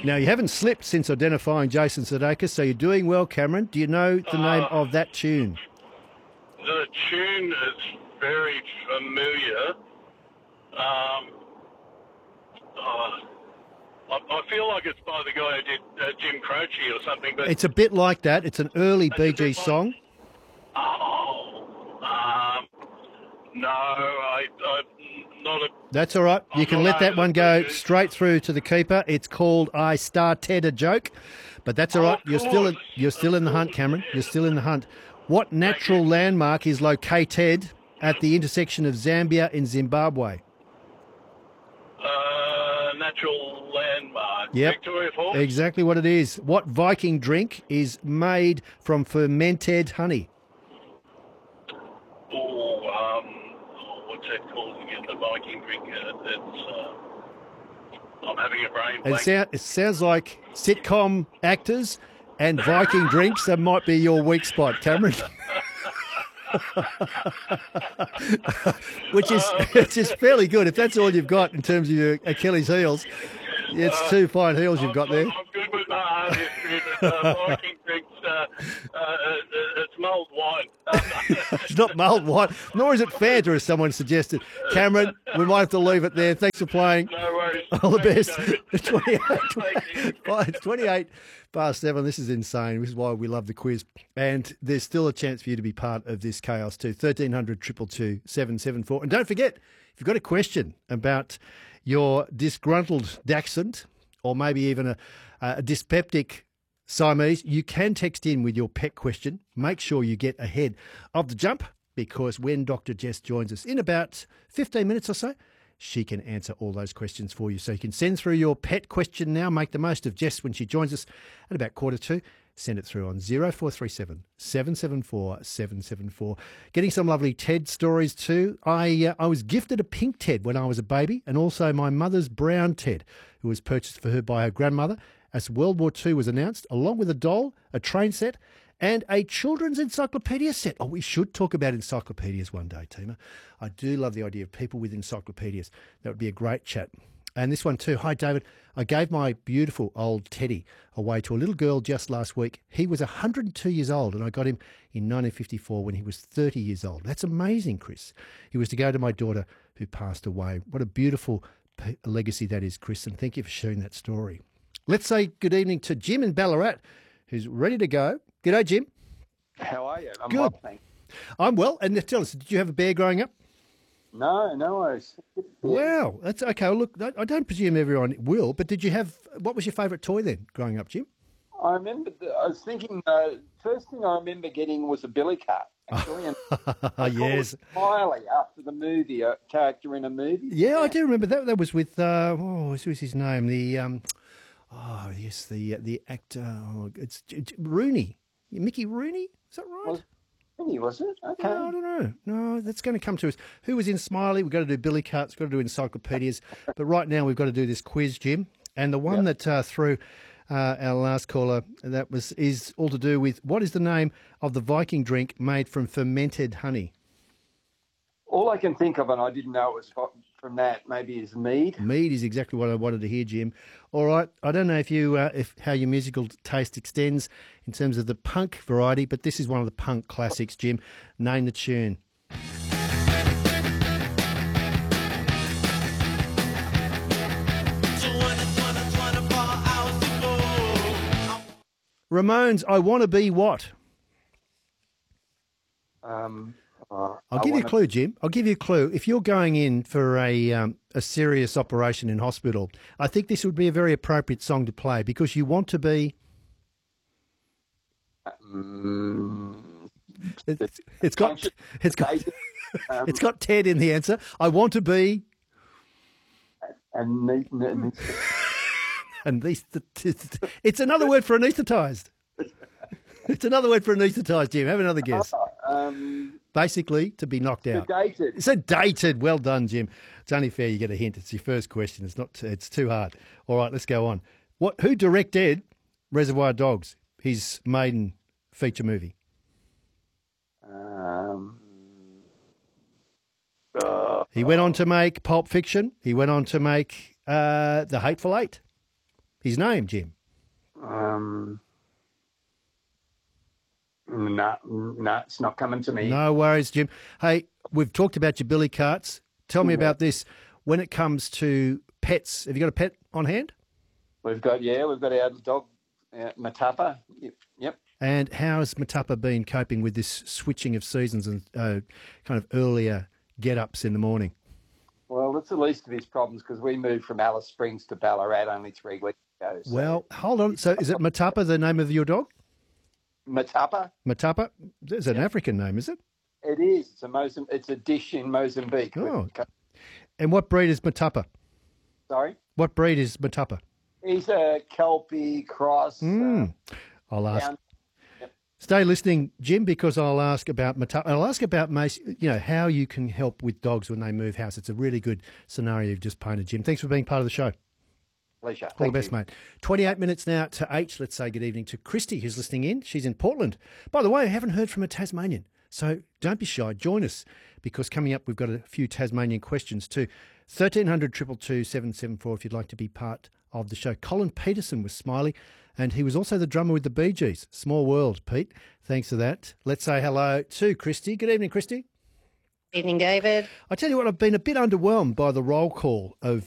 Now, you haven't slipped since identifying Jason Sudeikis, so you're doing well, Cameron. Do you know the name of that tune? The tune is very familiar. I feel like it's by the guy who did Jim Croce or something. But It's a bit like that. It's an early Bee Gees song. No, I'm not a... That's all right. You can let that one go straight through to the keeper. It's called I Started a Joke, but that's all right. You're still in the hunt, Cameron. You're still in the hunt. What natural landmark is located at the intersection of Zambia and Zimbabwe? Natural landmark. Yep. Victoria Falls? Exactly what it is. What Viking drink is made from fermented honey? What's that called again? The Viking drink. I'm having a brain blank. It sounds like sitcom actors and Viking drinks. That might be your weak spot, Cameron. which is fairly good. If that's all you've got in terms of your Achilles heels, it's two fine heels you've got there. I'm good with my heart history, but Viking drinks, it's mulled wine. It's not mulled wine, nor is it Fanta, as someone suggested. Cameron, we might have to leave it there. Thanks for playing. No worries. All the best. 28 past 7. This is insane. This is why we love the quiz. And there's still a chance for you to be part of this chaos too. 1300 222 774. And don't forget, if you've got a question about your disgruntled dachshund or maybe even a dyspeptic Siamese, you can text in with your pet question. Make sure you get ahead of the jump, because when Dr. Jess joins us in about 15 minutes or so, she can answer all those questions for you. So you can send through your pet question now. Make the most of Jess when she joins us at about 1:45. Send it through on 0437 774 774. Getting some lovely TED stories too. I was gifted a pink TED when I was a baby, and also my mother's brown TED, who was purchased for her by her grandmother as World War II was announced, along with a doll, a train set, and a children's encyclopedia set. Oh, we should talk about encyclopedias one day, Tima. I do love the idea of people with encyclopedias. That would be a great chat. And this one too. Hi, David. I gave my beautiful old Teddy away to a little girl just last week. He was 102 years old, and I got him in 1954 when he was 30 years old. That's amazing, Chris. He was to go to my daughter who passed away. What a beautiful legacy that is, Chris, and thank you for sharing that story. Let's say good evening to Jim in Ballarat, who's ready to go. G'day, Jim. How are you? I'm Good. well, thanks. I'm well. And tell us, did you have a bear growing up? No. Wow, that's okay. Well, look, I don't presume everyone will, but did you have? What was your favourite toy then, growing up, Jim? I remember. I was thinking. First thing I remember getting was a billy cart. Actually, and yes, Smiley after the movie, a character in a movie. Yeah, I do remember that. That was with what was his name? The the actor. Oh, it's Rooney, Mickey Rooney. Is that right? Was it? Okay. No, I don't know. No, that's going to come to us. Who was in Smiley? We've got to do Billy Carts, we've got to do encyclopedias. But right now we've got to do this quiz, Jim. And the one that through our last caller, is all to do with what is the name of the Viking drink made from fermented honey? All I can think of, and I didn't know it was from that, maybe is mead. Mead is exactly what I wanted to hear, Jim. All right. I don't know if you how your musical taste extends in terms of the punk variety, but this is one of the punk classics, Jim. Name the tune. Ramones, I Want to Be What? I'll give you a clue, Jim. I'll give you a clue. If you're going in for a serious operation in hospital, I think this would be a very appropriate song to play because you want to be. It's got Ted in the answer. I want to be. It's another word for anaesthetised. It's another word for anaesthetised, Jim. Have another guess. Basically, to be knocked out. Sedated. Sedated. Well done, Jim. It's only fair you get a hint. It's your first question. It's too hard. All right, let's go on. Who directed Reservoir Dogs, his maiden feature movie? He went on to make Pulp Fiction. He went on to make The Hateful Eight. His name, Jim. No, it's not coming to me. No worries, Jim. Hey, we've talked about your billy carts. Tell me about this. When it comes to pets, have you got a pet on hand? We've got our dog, Matapa. Yep. And how has Matapa been coping with this switching of seasons and kind of earlier get-ups in the morning? Well, that's the least of his problems because we moved from Alice Springs to Ballarat only 3 weeks ago. So. Well, hold on. So is it Matapa, the name of your dog? Matapa? Matapa? It's an African name, is it? It is. It's a dish in Mozambique. Oh. And what breed is Matapa? Sorry? What breed is Matapa? He's a Kelpie cross. I'll ask. Stay listening, Jim, because I'll ask about Matapa. I'll ask about, how you can help with dogs when they move house. It's a really good scenario you've just painted, Jim. Thanks for being part of the show. Pleasure. All the best, mate. 28 minutes now to 8. Let's say good evening to Christy, who's listening in. She's in Portland. By the way, I haven't heard from a Tasmanian, so don't be shy. Join us, because coming up, we've got a few Tasmanian questions too. 1300 222 774 if you'd like to be part of the show. Colin Peterson was Smiley, and he was also the drummer with the Bee Gees. Small world, Pete. Thanks for that. Let's say hello to Christy. Good evening, Christy. Evening, David. I tell you what, I've been a bit underwhelmed by the roll call of